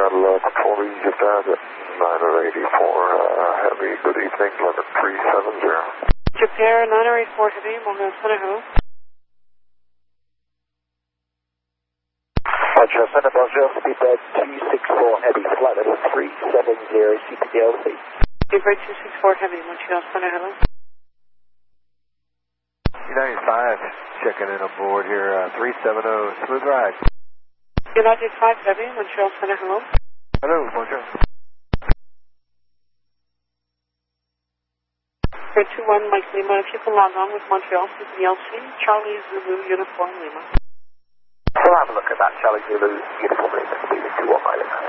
Patrol Egypt at 9084 Heavy, good evening, 11370. Japan 9084 Heavy, Mohan Center, hello. Roger, Center Brazil, speedbird 264 Heavy, flight level 370, CPDLC. Speedbird 264 Heavy, Montreal Center, hello. U95, checking in aboard here, 370, smooth ride. United 5 Heavy, Montreal Center, hello. Hello, Montreal. Grid 21 Mike Lima, if you can log on with Montreal CPLC, Charlie Zulu Uniform Lima. We'll have a look at that, Charlie Zulu, uniform, please, 21 Mike Lima.